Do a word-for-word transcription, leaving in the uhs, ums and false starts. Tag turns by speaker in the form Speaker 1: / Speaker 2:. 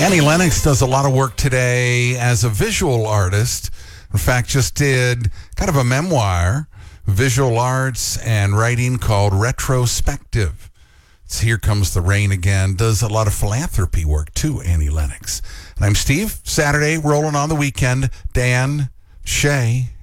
Speaker 1: Annie Lennox does a lot of work today as a visual artist. In fact, just did kind of a memoir, visual arts and writing called Retrospective. It's Here Comes the Rain Again. Does a lot of philanthropy work too, Annie Lennox. And I'm Steve. Saturday, rolling on the weekend. Dan, Shay,